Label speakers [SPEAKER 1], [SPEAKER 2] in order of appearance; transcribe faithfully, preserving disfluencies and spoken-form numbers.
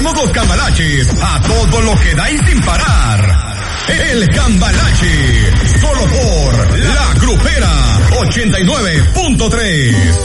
[SPEAKER 1] Somos los Cambalaches, a todo lo que da y sin parar. El Cambalache, solo por La Grupera ochenta y nueve punto tres.